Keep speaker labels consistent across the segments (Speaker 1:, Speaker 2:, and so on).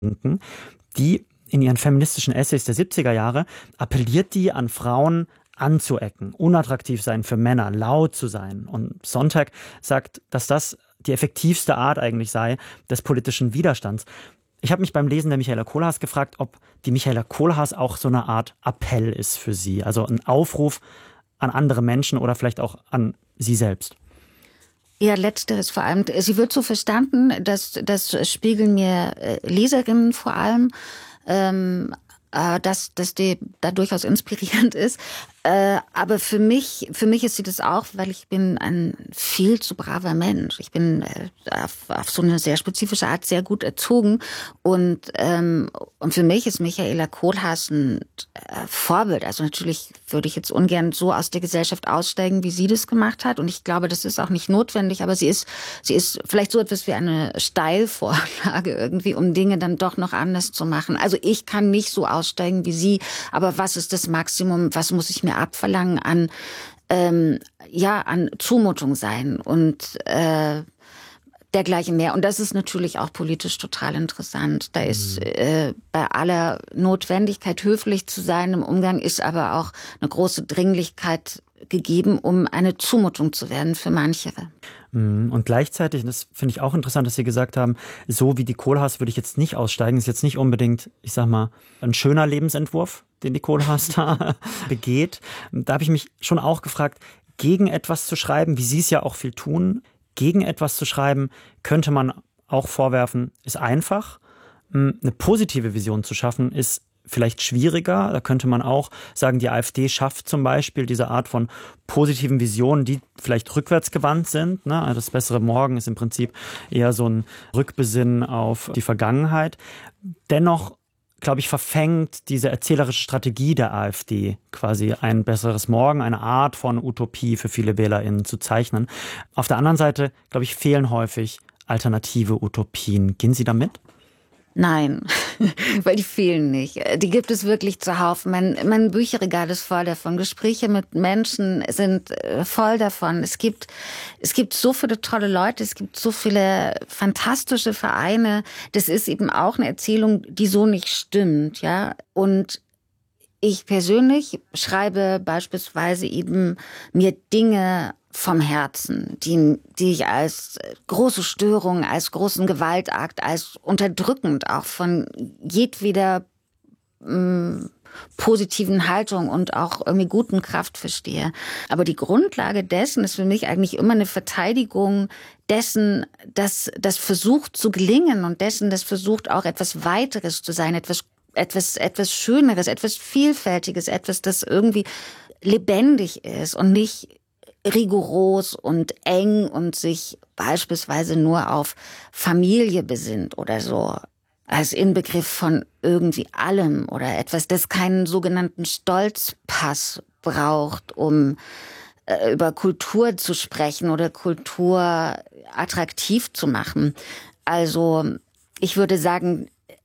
Speaker 1: die in ihren feministischen Essays der 70er Jahre appelliert die an Frauen anzuecken, unattraktiv sein für Männer, laut zu sein. Und Sontag sagt, dass das die effektivste Art eigentlich sei des politischen Widerstands. Ich habe mich beim Lesen der Michaela Kohlhaas gefragt, ob die Michaela Kohlhaas auch so eine Art Appell ist für Sie, also ein Aufruf an andere Menschen oder vielleicht auch an Sie selbst.
Speaker 2: Ja, letzteres vor allem. Sie wird so verstanden, das spiegeln mir Leserinnen vor allem, dass die da durchaus inspirierend ist. Aber für mich ist sie das auch, weil ich bin ein viel zu braver Mensch. Ich bin auf so eine sehr spezifische Art sehr gut erzogen. Und für mich ist Michaela Kohlhaas ein Vorbild. Also natürlich würde ich jetzt ungern so aus der Gesellschaft aussteigen, wie sie das gemacht hat. Und ich glaube, das ist auch nicht notwendig. Aber sie ist vielleicht so etwas wie eine Steilvorlage irgendwie, um Dinge dann doch noch anders zu machen. Also ich kann nicht so aussteigen wie sie. Aber was ist das Maximum? Was muss ich mir abverlangen an Zumutung sein und dergleichen mehr. Und das ist natürlich auch politisch total interessant. Da ist bei aller Notwendigkeit, höflich zu sein im Umgang, ist aber auch eine große Dringlichkeit gegeben, um eine Zumutung zu werden für manche.
Speaker 1: Und gleichzeitig, das finde ich auch interessant, dass Sie gesagt haben, so wie die Kohlhaas würde ich jetzt nicht aussteigen. Das ist jetzt nicht unbedingt, ich sag mal, ein schöner Lebensentwurf, den die Kohlhaas da begeht. Da habe ich mich schon auch gefragt, gegen etwas zu schreiben, wie Sie es ja auch viel tun, gegen etwas zu schreiben, könnte man auch vorwerfen, ist einfach. Eine positive Vision zu schaffen, ist vielleicht schwieriger. Da könnte man auch sagen, die AfD schafft zum Beispiel diese Art von positiven Visionen, die vielleicht rückwärtsgewandt sind. Ne? Das bessere Morgen ist im Prinzip eher so ein Rückbesinnen auf die Vergangenheit. Dennoch, glaube ich, verfängt diese erzählerische Strategie der AfD quasi ein besseres Morgen, eine Art von Utopie für viele WählerInnen zu zeichnen. Auf der anderen Seite, glaube ich, fehlen häufig alternative Utopien. Gehen Sie damit?
Speaker 2: Nein, weil die fehlen nicht. Die gibt es wirklich zuhauf. Mein Bücherregal ist voll davon. Gespräche mit Menschen sind voll davon. Es gibt so viele tolle Leute, es gibt so viele fantastische Vereine. Das ist eben auch eine Erzählung, die so nicht stimmt, ja. Und ich persönlich schreibe beispielsweise eben mir Dinge vom Herzen, die ich als große Störung, als großen Gewaltakt, als unterdrückend auch von jedweder positiven Haltung und auch irgendwie guten Kraft verstehe. Aber die Grundlage dessen ist für mich eigentlich immer eine Verteidigung dessen, das versucht zu gelingen und dessen, das versucht auch etwas Weiteres zu sein, etwas Schöneres, etwas Vielfältiges, etwas, das irgendwie lebendig ist und nicht rigoros und eng und sich beispielsweise nur auf Familie besinnt oder so, als Inbegriff von irgendwie allem oder etwas, das keinen sogenannten Stolzpass braucht, um über Kultur zu sprechen oder Kultur attraktiv zu machen. Also ich würde sagen,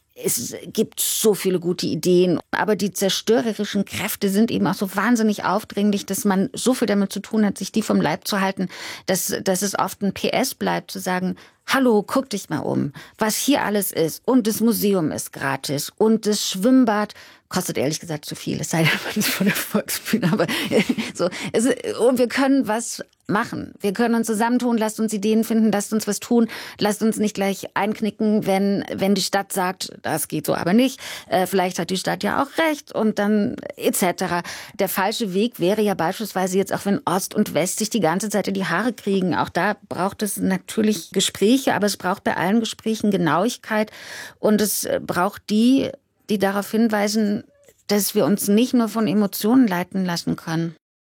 Speaker 2: es gibt so viele gute Ideen, aber die zerstörerischen Kräfte sind eben auch so wahnsinnig aufdringlich, dass man so viel damit zu tun hat, sich die vom Leib zu halten, dass es oft ein PS bleibt, zu sagen, hallo, guck dich mal um, was hier alles ist. Und das Museum ist gratis und das Schwimmbad kostet ehrlich gesagt zu viel, es sei denn, man ist von der Volksbühne. Aber so, und wir können was machen. Wir können uns zusammentun, lasst uns Ideen finden, lasst uns was tun, lasst uns nicht gleich einknicken, wenn die Stadt sagt, das geht so aber nicht. Vielleicht hat die Stadt ja auch recht und dann etc. Der falsche Weg wäre ja beispielsweise jetzt auch, wenn Ost und West sich die ganze Zeit in die Haare kriegen. Auch da braucht es natürlich Gespräche, aber es braucht bei allen Gesprächen Genauigkeit und es braucht die darauf hinweisen, dass wir uns nicht nur von Emotionen leiten lassen können.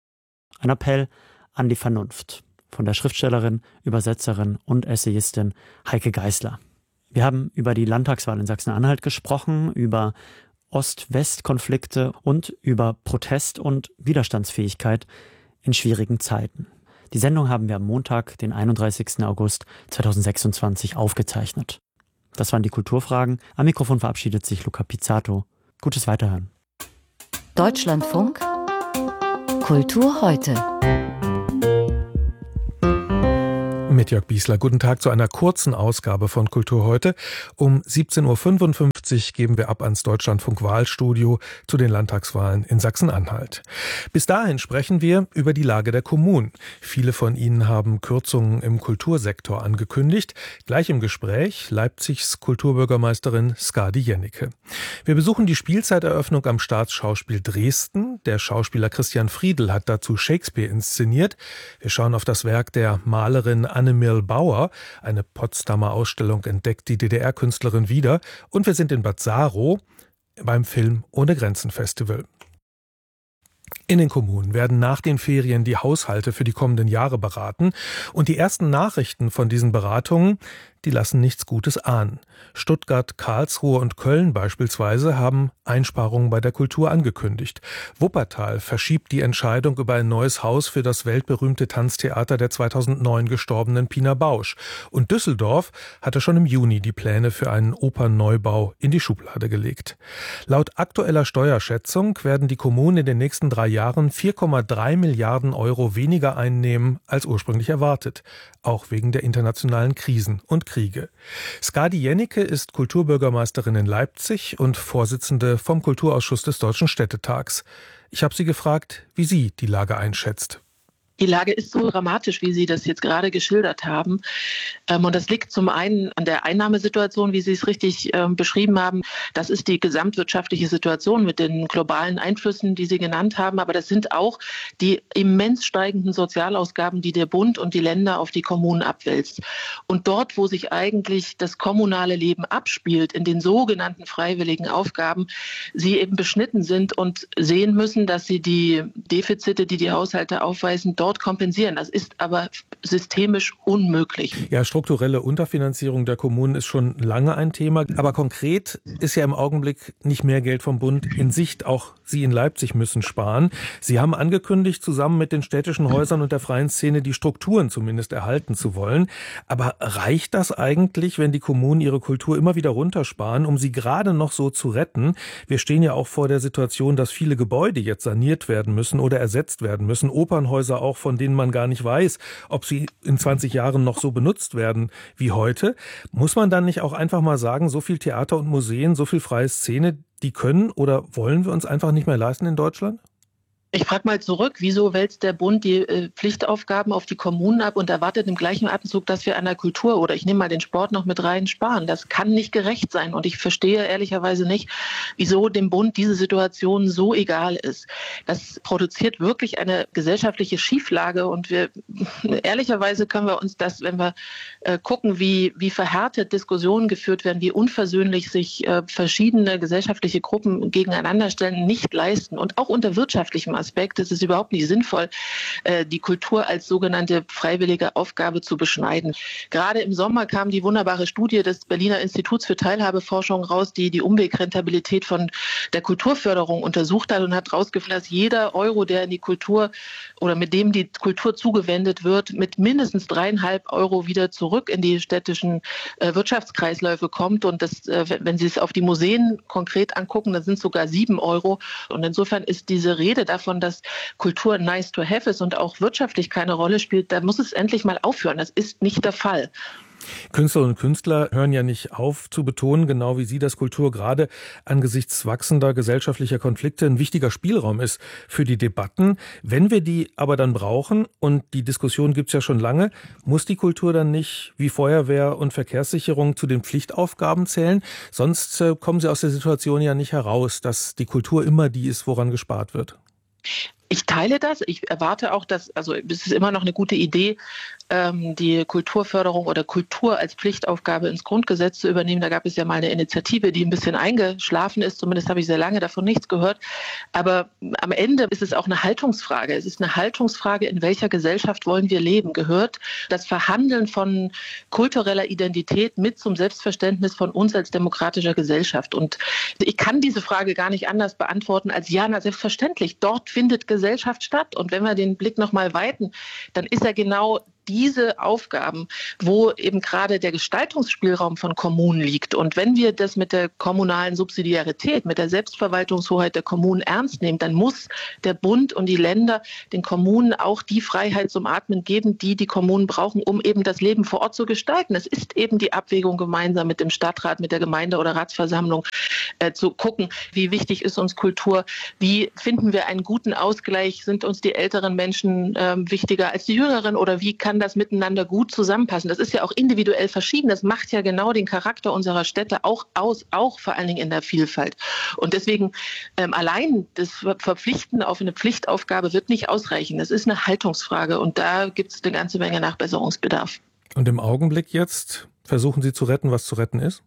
Speaker 1: Ein Appell an die Vernunft von der Schriftstellerin, Übersetzerin und Essayistin Heike Geisler. Wir haben über die Landtagswahl in Sachsen-Anhalt gesprochen, über Ost-West-Konflikte und über Protest und Widerstandsfähigkeit in schwierigen Zeiten. Die Sendung haben wir am Montag, den 31. August 2026 aufgezeichnet. Das waren die Kulturfragen. Am Mikrofon verabschiedet sich Luca Pizzato. Gutes Weiterhören.
Speaker 3: Deutschlandfunk Kultur heute.
Speaker 4: Mit Jörg Biesler. Guten Tag zu einer kurzen Ausgabe von Kultur heute. Um 17.55 Uhr geben wir ab ans Deutschlandfunk-Wahlstudio zu den Landtagswahlen in Sachsen-Anhalt. Bis dahin sprechen wir über die Lage der Kommunen. Viele von ihnen haben Kürzungen im Kultursektor angekündigt. Gleich im Gespräch Leipzigs Kulturbürgermeisterin Skadi Jennecke. Wir besuchen die Spielzeiteröffnung am Staatsschauspiel Dresden. Der Schauspieler Christian Friedl hat dazu Shakespeare inszeniert. Wir schauen auf das Werk der Malerin Anne-Mirl Bauer, eine Potsdamer Ausstellung entdeckt die DDR-Künstlerin wieder, und wir sind in Bad Saarow beim Film Ohne Grenzen Festival. In den Kommunen werden nach den Ferien die Haushalte für die kommenden Jahre beraten, und die ersten Nachrichten von diesen Beratungen, die lassen nichts Gutes ahnen. Stuttgart, Karlsruhe und Köln beispielsweise haben Einsparungen bei der Kultur angekündigt. Wuppertal verschiebt die Entscheidung über ein neues Haus für das weltberühmte Tanztheater der 2009 gestorbenen Pina Bausch. Und Düsseldorf hatte schon im Juni die Pläne für einen Opernneubau in die Schublade gelegt. Laut aktueller Steuerschätzung werden die Kommunen in den nächsten 3 Jahren 4,3 Milliarden Euro weniger einnehmen als ursprünglich erwartet. Auch wegen der internationalen Krisen und Kriege. Skadi Jennecke ist Kulturbürgermeisterin in Leipzig und Vorsitzende vom Kulturausschuss des Deutschen Städtetags. Ich habe sie gefragt, wie sie die Lage einschätzt.
Speaker 5: Die Lage ist so dramatisch, wie Sie das jetzt gerade geschildert haben. Und das liegt zum einen an der Einnahmesituation, wie Sie es richtig beschrieben haben. Das ist die gesamtwirtschaftliche Situation mit den globalen Einflüssen, die Sie genannt haben. Aber das sind auch die immens steigenden Sozialausgaben, die der Bund und die Länder auf die Kommunen abwälzt. Und dort, wo sich eigentlich das kommunale Leben abspielt, in den sogenannten freiwilligen Aufgaben, sie eben beschnitten sind und sehen müssen, dass sie die Defizite, die die Haushalte aufweisen, dort kompensieren. Das ist aber systemisch unmöglich.
Speaker 4: Ja, strukturelle Unterfinanzierung der Kommunen ist schon lange ein Thema. Aber konkret ist ja im Augenblick nicht mehr Geld vom Bund in Sicht. Auch Sie in Leipzig müssen sparen. Sie haben angekündigt, zusammen mit den städtischen Häusern und der freien Szene die Strukturen zumindest erhalten zu wollen. Aber reicht das eigentlich, wenn die Kommunen ihre Kultur immer wieder runtersparen, um sie gerade noch so zu retten? Wir stehen ja auch vor der Situation, dass viele Gebäude jetzt saniert werden müssen oder ersetzt werden müssen. Opernhäuser auch, von denen man gar nicht weiß, ob sie in 20 Jahren noch so benutzt werden wie heute. Muss man dann nicht auch einfach mal sagen, so viel Theater und Museen, so viel freie Szene, die können oder wollen wir uns einfach nicht mehr leisten in Deutschland?
Speaker 5: Ich frage mal zurück, wieso wälzt der Bund die Pflichtaufgaben auf die Kommunen ab und erwartet im gleichen Atemzug, dass wir an der Kultur oder ich nehme mal den Sport noch mit rein sparen? Das kann nicht gerecht sein und ich verstehe ehrlicherweise nicht, wieso dem Bund diese Situation so egal ist. Das produziert wirklich eine gesellschaftliche Schieflage und ehrlicherweise können wir uns das, wenn wir gucken, wie verhärtet Diskussionen geführt werden, wie unversöhnlich sich verschiedene gesellschaftliche Gruppen gegeneinander stellen, nicht leisten und auch unter wirtschaftlichem Aspekt ist es überhaupt nicht sinnvoll, die Kultur als sogenannte freiwillige Aufgabe zu beschneiden. Gerade im Sommer kam die wunderbare Studie des Berliner Instituts für Teilhabeforschung raus, die die Umwegrentabilität von der Kulturförderung untersucht hat und hat herausgefunden, dass jeder Euro, der in die Kultur oder mit dem die Kultur zugewendet wird, mit mindestens 3,5 Euro wieder zurück in die städtischen Wirtschaftskreisläufe kommt. Und das, wenn Sie es auf die Museen konkret angucken, dann sind es sogar 7 Euro. Und insofern ist diese Rede davon, dass Kultur nice to have ist und auch wirtschaftlich keine Rolle spielt, da muss es endlich mal aufhören. Das ist nicht der Fall.
Speaker 4: Künstlerinnen und Künstler hören ja nicht auf zu betonen, genau wie Sie, dass Kultur gerade angesichts wachsender gesellschaftlicher Konflikte ein wichtiger Spielraum ist für die Debatten. Wenn wir die aber dann brauchen, und die Diskussion gibt es ja schon lange, muss die Kultur dann nicht wie Feuerwehr und Verkehrssicherung zu den Pflichtaufgaben zählen? Sonst kommen Sie aus der Situation ja nicht heraus, dass die Kultur immer die ist, woran gespart wird.
Speaker 5: Ich teile das. Ich erwarte auch, dass, also es ist immer noch eine gute Idee, die Kulturförderung oder Kultur als Pflichtaufgabe ins Grundgesetz zu übernehmen. Da gab es ja mal eine Initiative, die ein bisschen eingeschlafen ist. Zumindest habe ich sehr lange davon nichts gehört. Aber am Ende ist es auch eine Haltungsfrage. Es ist eine Haltungsfrage, in welcher Gesellschaft wollen wir leben? Gehört das Verhandeln von kultureller Identität mit zum Selbstverständnis von uns als demokratischer Gesellschaft? Und ich kann diese Frage gar nicht anders beantworten als ja, na selbstverständlich. Dort findet Gesellschaft statt. Und wenn wir den Blick nochmal weiten, dann ist ja genau diese Aufgaben, wo eben gerade der Gestaltungsspielraum von Kommunen liegt. Und wenn wir das mit der kommunalen Subsidiarität, mit der Selbstverwaltungshoheit der Kommunen ernst nehmen, dann muss der Bund und die Länder den Kommunen auch die Freiheit zum Atmen geben, die die Kommunen brauchen, um eben das Leben vor Ort zu gestalten. Es ist eben die Abwägung gemeinsam mit dem Stadtrat, mit der Gemeinde- oder Ratsversammlung zu gucken, wie wichtig ist uns Kultur, wie finden wir einen guten Ausgleich, sind uns die älteren Menschen wichtiger als die jüngeren oder wie kann das miteinander gut zusammenpassen. Das ist ja auch individuell verschieden. Das macht ja genau den Charakter unserer Städte auch aus, auch vor allen Dingen in der Vielfalt. Und deswegen allein das Verpflichten auf eine Pflichtaufgabe wird nicht ausreichen. Das ist eine Haltungsfrage und da gibt es eine ganze Menge Nachbesserungsbedarf.
Speaker 4: Und im Augenblick jetzt versuchen Sie zu retten, was zu retten ist?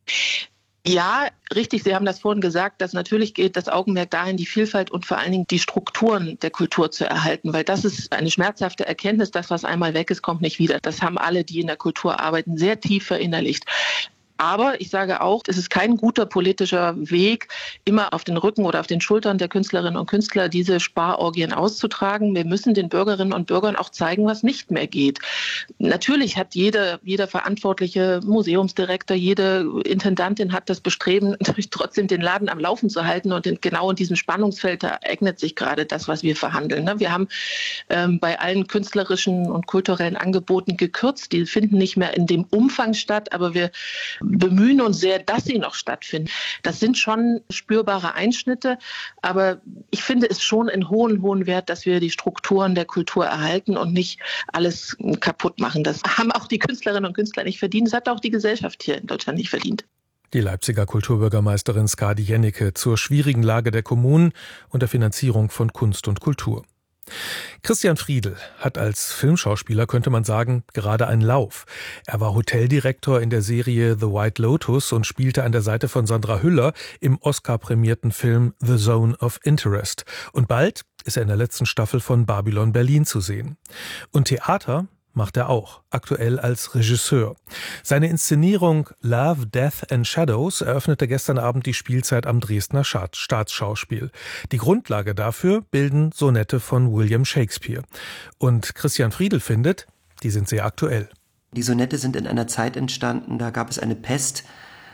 Speaker 5: Ja, richtig. Sie haben das vorhin gesagt, dass natürlich geht das Augenmerk dahin, die Vielfalt und vor allen Dingen die Strukturen der Kultur zu erhalten, weil das ist eine schmerzhafte Erkenntnis, das, was einmal weg ist, kommt nicht wieder. Das haben alle, die in der Kultur arbeiten, sehr tief verinnerlicht. Aber ich sage auch, es ist kein guter politischer Weg, immer auf den Rücken oder auf den Schultern der Künstlerinnen und Künstler diese Sparorgien auszutragen. Wir müssen den Bürgerinnen und Bürgern auch zeigen, was nicht mehr geht. Natürlich hat jeder verantwortliche Museumsdirektor, jede Intendantin hat das Bestreben, natürlich trotzdem den Laden am Laufen zu halten. Und genau in diesem Spannungsfeld, da eignet sich gerade das, was wir verhandeln. Wir haben bei allen künstlerischen und kulturellen Angeboten gekürzt. Die finden nicht mehr in dem Umfang statt, aber wir bemühen uns sehr, dass sie noch stattfinden. Das sind schon spürbare Einschnitte, aber ich finde es schon einen hohen Wert, dass wir die Strukturen der Kultur erhalten und nicht alles kaputt machen. Das haben auch die Künstlerinnen und Künstler nicht verdient. Das hat auch die Gesellschaft hier in Deutschland nicht verdient.
Speaker 4: Die Leipziger Kulturbürgermeisterin Skadi Jennecke zur schwierigen Lage der Kommunen und der Finanzierung von Kunst und Kultur. Christian Friedl hat als Filmschauspieler, könnte man sagen, gerade einen Lauf. Er war Hoteldirektor in der Serie The White Lotus und spielte an der Seite von Sandra Hüller im Oscar-prämierten Film The Zone of Interest. Und bald ist er in der letzten Staffel von Babylon Berlin zu sehen. Und Theater macht er auch, aktuell als Regisseur. Seine Inszenierung Love, Death and Shadows eröffnete gestern Abend die Spielzeit am Dresdner Staatsschauspiel. Die Grundlage dafür bilden Sonette von William Shakespeare. Und Christian Friedl findet, die sind sehr aktuell.
Speaker 6: Die Sonette sind in einer Zeit entstanden, da gab es eine Pest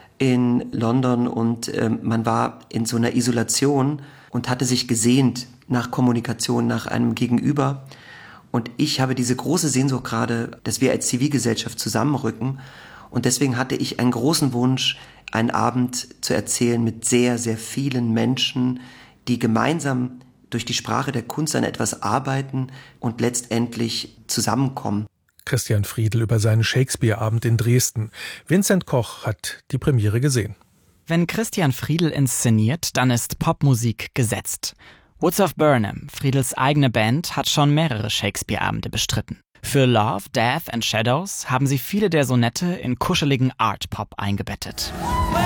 Speaker 6: in London und man war in so einer Isolation und hatte sich gesehnt nach Kommunikation, nach einem Gegenüber. Und ich habe diese große Sehnsucht gerade, dass wir als Zivilgesellschaft zusammenrücken. Und deswegen hatte ich einen großen Wunsch, einen Abend zu erzählen mit sehr, sehr vielen Menschen, die gemeinsam durch die Sprache der Kunst an etwas arbeiten und letztendlich zusammenkommen.
Speaker 4: Christian Friedl über seinen Shakespeare-Abend in Dresden. Vincent Koch hat die Premiere gesehen.
Speaker 7: Wenn Christian Friedl inszeniert, dann ist Popmusik gesetzt. Woods of Burnham, Friedls eigene Band, hat schon mehrere Shakespeare-Abende bestritten. Für Love, Death and Shadows haben sie viele der Sonette in kuscheligen Art-Pop eingebettet.